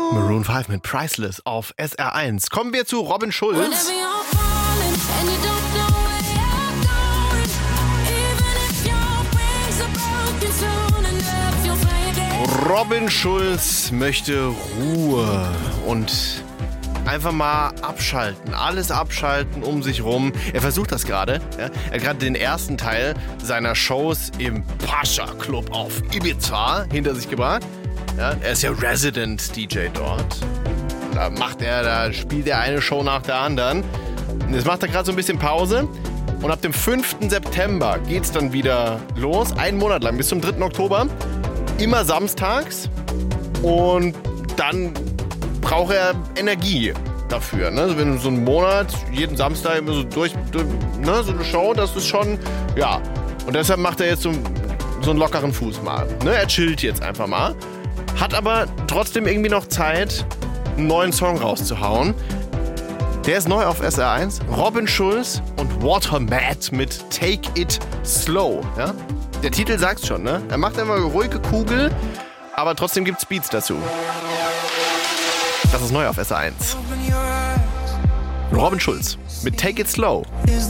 Maroon 5 mit Priceless auf SR1. Kommen wir zu Robin Schulz. Robin Schulz möchte Ruhe und einfach mal abschalten, alles abschalten um sich rum. Er versucht das gerade. Ja? Er hat gerade den ersten Teil seiner Shows im Pascha Club auf Ibiza hinter sich gebracht. Ja? Er ist ja Resident DJ dort. Da spielt er eine Show nach der anderen. Und jetzt macht er gerade so ein bisschen Pause. Und ab dem 5. September geht's dann wieder los. Einen Monat lang, bis zum 3. Oktober. Immer samstags. Und dann braucht er Energie dafür. Ne? Also wenn du so einen Monat, jeden Samstag immer so so eine Show, das ist schon, ja. Und deshalb macht er jetzt so einen lockeren Fuß mal. Ne? Er chillt jetzt einfach mal. Hat aber trotzdem irgendwie noch Zeit, einen neuen Song rauszuhauen. Der ist neu auf SR1. Robin Schulz und Water Mad mit Take It Slow. Ja? Der Titel sagt's schon, ne? Er macht immer eine ruhige Kugel, aber trotzdem gibt's Beats dazu. Das ist neu auf SR1. Robin Schulz mit Take It Slow.